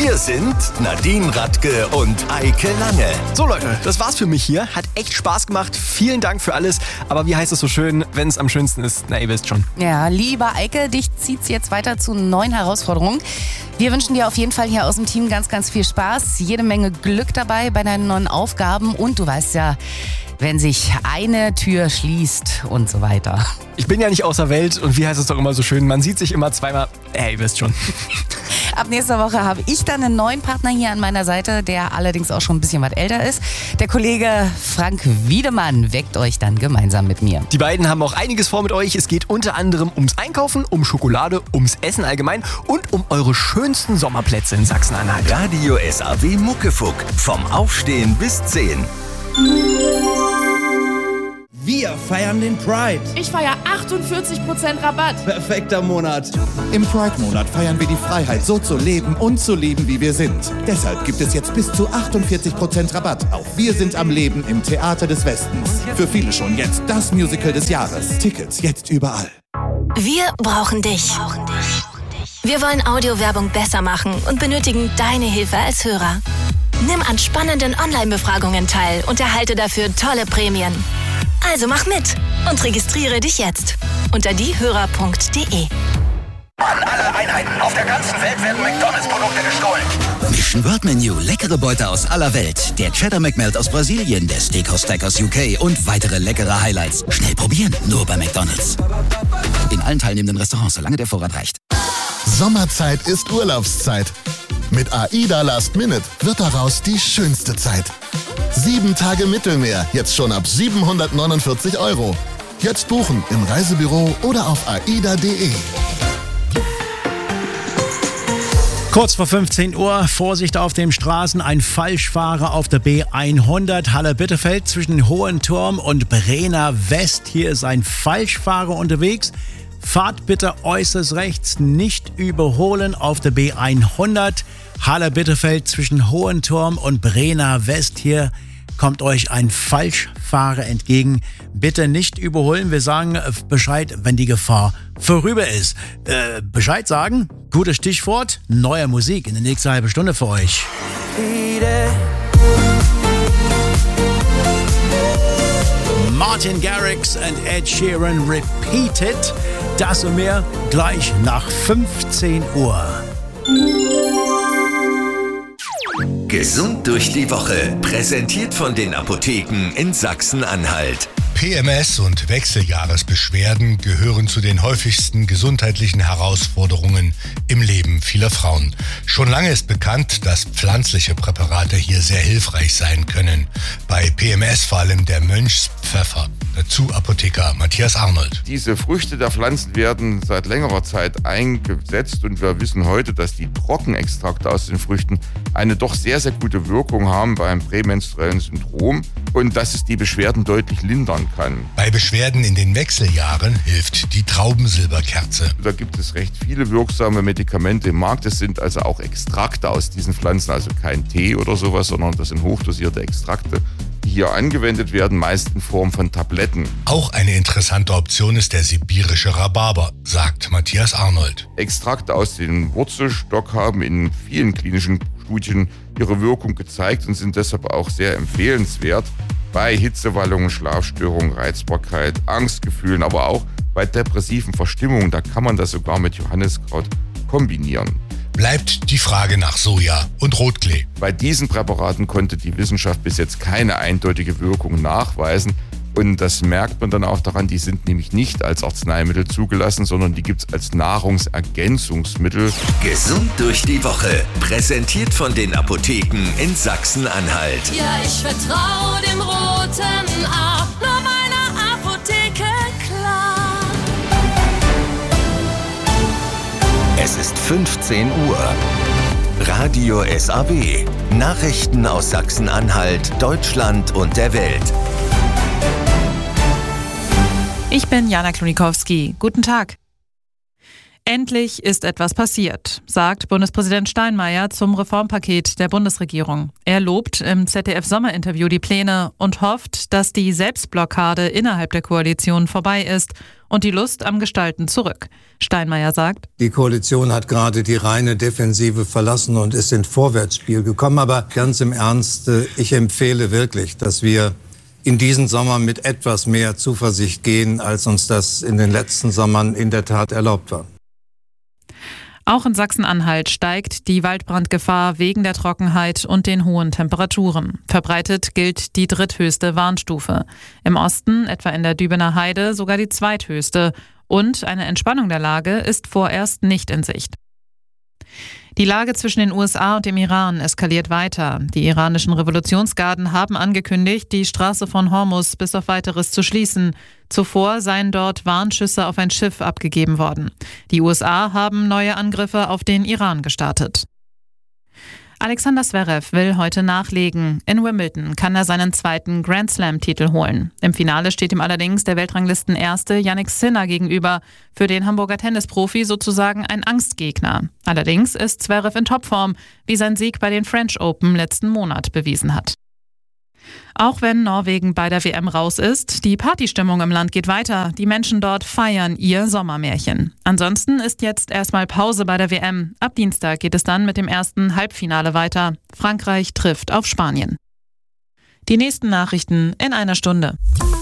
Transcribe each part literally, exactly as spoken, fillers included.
Hier sind Nadine Radke und Eike Lange. So Leute, das war's für mich hier. Hat echt Spaß gemacht. Vielen Dank für alles. Aber wie heißt es so schön, wenn es am schönsten ist? Na, ihr wisst schon. Ja, lieber Eike, dich zieht's jetzt weiter zu neuen Herausforderungen. Wir wünschen dir auf jeden Fall hier aus dem Team ganz, ganz viel Spaß. Jede Menge Glück dabei bei deinen neuen Aufgaben. Und du weißt ja, wenn sich eine Tür schließt und so weiter. Ich bin ja nicht außer Welt und wie heißt es doch immer so schön, man sieht sich immer zweimal. Ey, ihr wisst schon. Ab nächster Woche habe ich dann einen neuen Partner hier an meiner Seite, der allerdings auch schon ein bisschen was älter ist. Der Kollege Frank Wiedemann weckt euch dann gemeinsam mit mir. Die beiden haben auch einiges vor mit euch. Es geht unter anderem ums Einkaufen, um Schokolade, ums Essen allgemein und um eure schönsten Sommerplätze in Sachsen-Anhalt. Radio S A W Muckefuck. Vom Aufstehen bis zehn. Wir feiern den Pride. Ich feiere achtundvierzig Prozent Rabatt. Perfekter Monat. Im Pride-Monat feiern wir die Freiheit, so zu leben und zu lieben, wie wir sind. Deshalb gibt es jetzt bis zu achtundvierzig Prozent Rabatt auf Wir sind am Leben im Theater des Westens. Für viele schon jetzt das Musical des Jahres. Tickets jetzt überall. Wir brauchen dich. Wir wollen Audiowerbung besser machen und benötigen deine Hilfe als Hörer. Nimm an spannenden Online-Befragungen teil und erhalte dafür tolle Prämien. Also mach mit und registriere dich jetzt unter diehörer punkt de. An alle Einheiten auf der ganzen Welt werden McDonalds-Produkte gestohlen. Mission World Menu, leckere Beute aus aller Welt. Der Cheddar McMelt aus Brasilien, der Steakhouse Stack aus U K und weitere leckere Highlights. Schnell probieren, nur bei McDonalds. In allen teilnehmenden Restaurants, solange der Vorrat reicht. Sommerzeit ist Urlaubszeit. Mit AIDA Last Minute wird daraus die schönste Zeit. Sieben Tage Mittelmeer, jetzt schon ab siebenhundertneunundvierzig Euro. Jetzt buchen im Reisebüro oder auf aida punkt de. Kurz vor fünfzehn Uhr, Vorsicht auf den Straßen, ein Falschfahrer auf der B hundert, Halle-Bitterfeld zwischen Hohenturm und Brenner West. Hier ist ein Falschfahrer unterwegs. Fahrt bitte äußerst rechts, nicht überholen auf der B hundert, Halle-Bitterfeld zwischen Hohenturm und Brenner West. Hier kommt euch ein Falschfahrer entgegen. Bitte nicht überholen. Wir sagen Bescheid, wenn die Gefahr vorüber ist. Äh, Bescheid sagen, gutes Stichwort, neue Musik in der nächsten halben Stunde für euch. Martin Garrix und Ed Sheeran Repeated. Das und mehr gleich nach fünfzehn Uhr. Gesund durch die Woche. Präsentiert von den Apotheken in Sachsen-Anhalt. P M S und Wechseljahresbeschwerden gehören zu den häufigsten gesundheitlichen Herausforderungen im Leben vieler Frauen. Schon lange ist bekannt, dass pflanzliche Präparate hier sehr hilfreich sein können. Bei P M S vor allem der Mönchspfeffer. Dazu Apotheker Matthias Arnold. Diese Früchte der Pflanzen werden seit längerer Zeit eingesetzt und wir wissen heute, dass die Trockenextrakte aus den Früchten eine doch sehr, sehr gute Wirkung haben beim prämenstruellen Syndrom und dass es die Beschwerden deutlich lindern kann. Bei Beschwerden in den Wechseljahren hilft die Traubensilberkerze. Da gibt es recht viele wirksame Medikamente im Markt. Das sind also auch Extrakte aus diesen Pflanzen, also kein Tee oder sowas, sondern das sind hochdosierte Extrakte, die hier angewendet werden, meist in Form von Tabletten. Auch eine interessante Option ist der sibirische Rhabarber, sagt Matthias Arnold. Extrakte aus dem Wurzelstock haben in vielen klinischen Studien ihre Wirkung gezeigt und sind deshalb auch sehr empfehlenswert bei Hitzewallungen, Schlafstörungen, Reizbarkeit, Angstgefühlen, aber auch bei depressiven Verstimmungen. Da kann man das sogar mit Johanniskraut kombinieren. Bleibt die Frage nach Soja und Rotklee. Bei diesen Präparaten konnte die Wissenschaft bis jetzt keine eindeutige Wirkung nachweisen. Und das merkt man dann auch daran, die sind nämlich nicht als Arzneimittel zugelassen, sondern die gibt es als Nahrungsergänzungsmittel. Gesund durch die Woche. Präsentiert von den Apotheken in Sachsen-Anhalt. Ja, ich vertraue dem roten A, nur meiner Apotheke, klar. Es ist fünfzehn Uhr. Radio S A W. Nachrichten aus Sachsen-Anhalt, Deutschland und der Welt. Ich bin Jana Klonikowski. Guten Tag. Endlich ist etwas passiert, sagt Bundespräsident Steinmeier zum Reformpaket der Bundesregierung. Er lobt im Z D F-Sommerinterview die Pläne und hofft, dass die Selbstblockade innerhalb der Koalition vorbei ist und die Lust am Gestalten zurück. Steinmeier sagt: Die Koalition hat gerade die reine Defensive verlassen und ist ins Vorwärtsspiel gekommen. Aber ganz im Ernst, ich empfehle wirklich, dass wir in diesen Sommer mit etwas mehr Zuversicht gehen, als uns das in den letzten Sommern in der Tat erlaubt war. Auch in Sachsen-Anhalt steigt die Waldbrandgefahr wegen der Trockenheit und den hohen Temperaturen. Verbreitet gilt die dritthöchste Warnstufe. Im Osten, etwa in der Dübener Heide, sogar die zweithöchste. Und eine Entspannung der Lage ist vorerst nicht in Sicht. Die Lage zwischen den U S A und dem Iran eskaliert weiter. Die iranischen Revolutionsgarden haben angekündigt, die Straße von Hormuz bis auf Weiteres zu schließen. Zuvor seien dort Warnschüsse auf ein Schiff abgegeben worden. Die U S A haben neue Angriffe auf den Iran gestartet. Alexander Zverev will heute nachlegen. In Wimbledon kann er seinen zweiten Grand-Slam-Titel holen. Im Finale steht ihm allerdings der Weltranglistenerste Jannik Sinner gegenüber. Für den Hamburger Tennisprofi sozusagen ein Angstgegner. Allerdings ist Zverev in Topform, wie sein Sieg bei den French Open letzten Monat bewiesen hat. Auch wenn Norwegen bei der W M raus ist, die Partystimmung im Land geht weiter. Die Menschen dort feiern ihr Sommermärchen. Ansonsten ist jetzt erstmal Pause bei der W M. Ab Dienstag geht es dann mit dem ersten Halbfinale weiter. Frankreich trifft auf Spanien. Die nächsten Nachrichten in einer Stunde.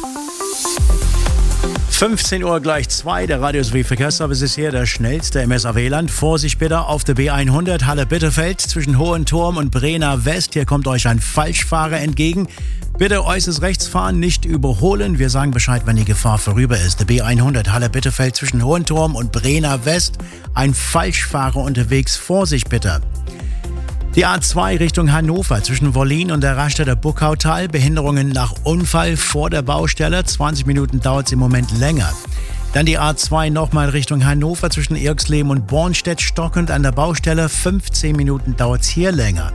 fünfzehn Uhr gleich zwei, der Radio S A W Verkehrsservice ist hier, der schnellste im S A W-Land. Vorsicht bitte auf der B hundert Halle-Bitterfeld zwischen Hohenturm und Brenner West. Hier kommt euch ein Falschfahrer entgegen. Bitte äußerst rechts fahren, nicht überholen. Wir sagen Bescheid, wenn die Gefahr vorüber ist. Der B hundert Halle-Bitterfeld zwischen Hohenturm und Brenner West. Ein Falschfahrer unterwegs. Vorsicht bitte. Die A zwei Richtung Hannover zwischen Wollin und der Raststätter Buckautal. Behinderungen nach Unfall vor der Baustelle. zwanzig Minuten dauert es im Moment länger. Dann die A zwei nochmal Richtung Hannover zwischen Irxleben und Bornstedt. Stockend an der Baustelle. fünfzehn Minuten dauert es hier länger.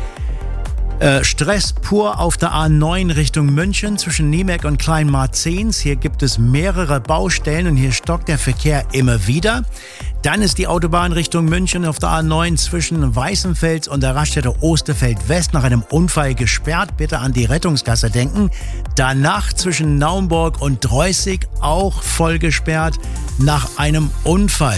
Äh, Stress pur auf der A neun Richtung München zwischen Niemek und Kleinmarzens. Hier gibt es mehrere Baustellen und hier stockt der Verkehr immer wieder. Dann ist die Autobahn Richtung München auf der A neun zwischen Weißenfels und der Raststätte Osterfeld West nach einem Unfall gesperrt. Bitte an die Rettungsgasse denken. Danach zwischen Naumburg und Dreußig auch voll gesperrt nach einem Unfall.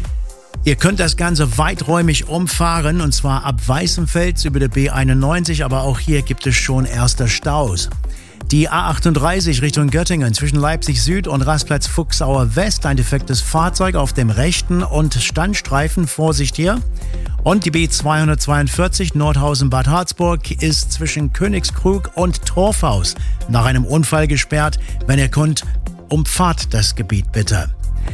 Ihr könnt das Ganze weiträumig umfahren, und zwar ab Weißenfels über der B einundneunzig, aber auch hier gibt es schon erste Staus. Die A achtunddreißig Richtung Göttingen zwischen Leipzig Süd und Rastplatz Fuchsauer West, ein defektes Fahrzeug auf dem rechten und Standstreifen, Vorsicht hier. Und die B zweihundertzweiundvierzig Nordhausen-Bad Harzburg ist zwischen Königskrug und Torfhaus nach einem Unfall gesperrt. Wenn ihr könnt, umfahrt das Gebiet bitte.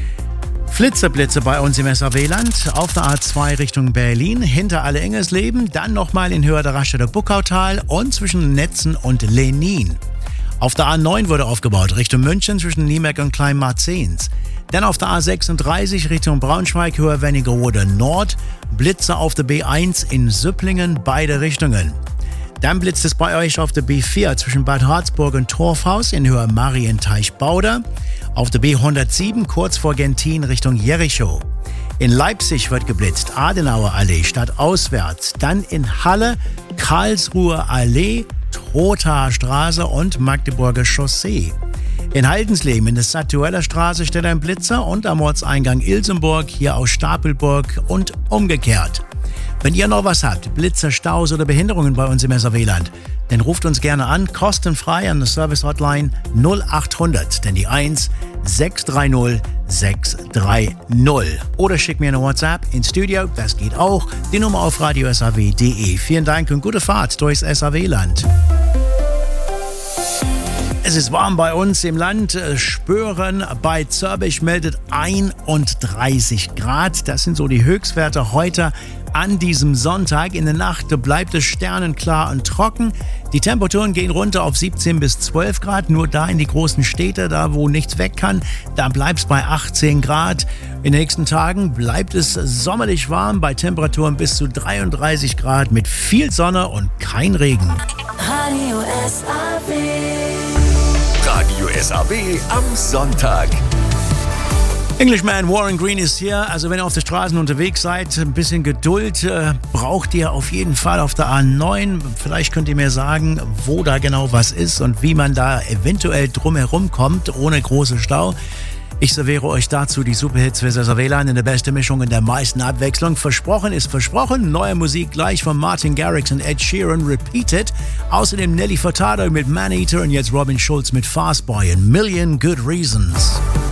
Flitzerblitze bei uns im S A W-Land auf der A zwei Richtung Berlin, hinter Alle-Ingersleben, dann nochmal in Höhe der Raststätte Buckautal und zwischen Netzen und Lenin. Auf der A neun wurde aufgebaut Richtung München zwischen Niemek und Kleinmarzens. Dann auf der A sechsunddreißig Richtung Braunschweig, Höhe Wernigerode Nord, Blitze auf der B eins in Süpplingen, beide Richtungen. Dann blitzt es bei euch auf der B vier zwischen Bad Harzburg und Torfhaus in Höhe Marienteich-Bauder. Auf der B hundertsieben kurz vor Gentin Richtung Jericho. In Leipzig wird geblitzt Adenauer Allee stadtauswärts. Dann in Halle Karlsruher Allee, Trothaer Straße und Magdeburger Chaussee. In Haldensleben in der Stadtueller Straße steht ein Blitzer und am Ortseingang Ilsenburg hier aus Stapelburg und umgekehrt. Wenn ihr noch was habt, Blitzer, Staus oder Behinderungen bei uns im S A W-Land, dann ruft uns gerne an, kostenfrei an der Service-Hotline null achthundert, denn die eins sechs drei null sechs drei null. Oder schickt mir eine WhatsApp ins Studio, das geht auch, die Nummer auf radio s a w punkt d e. Vielen Dank und gute Fahrt durchs S A W-Land. Es ist warm bei uns im Land. Spören bei Zörbisch meldet einunddreißig Grad. Das sind so die Höchstwerte heute an diesem Sonntag. In der Nacht bleibt es sternenklar und trocken. Die Temperaturen gehen runter auf siebzehn bis zwölf Grad. Nur da in die großen Städte, da wo nichts weg kann, da bleibt es bei achtzehn Grad. In den nächsten Tagen bleibt es sommerlich warm bei Temperaturen bis zu dreiunddreißig Grad mit viel Sonne und kein Regen. Radio S A W. Radio S A W am Sonntag. Englishman Warren Green ist hier. Also wenn ihr auf den Straßen unterwegs seid, ein bisschen Geduld äh, braucht ihr auf jeden Fall auf der A neun. Vielleicht könnt ihr mir sagen, wo da genau was ist und wie man da eventuell drumherum kommt, ohne großen Stau. Ich serviere euch dazu die Superhits für Sassavela in der besten Mischung in der meisten Abwechslung. Versprochen ist versprochen. Neue Musik gleich von Martin Garrix und Ed Sheeran, Repeated. Außerdem Nelly Furtado mit Maneater und jetzt Robin Schulz mit Fastboy and Million Good Reasons.